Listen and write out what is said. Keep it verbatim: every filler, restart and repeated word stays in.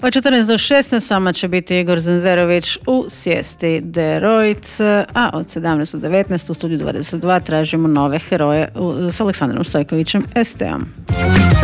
Od četrnaest do šesnaest s vama će biti Igor Zanzerović u Sjesti Deroic, a od sedamnaest do devetnaest u studiju dvadeset dva tražimo nove heroje s Aleksandrom Stojkovićem S T-om.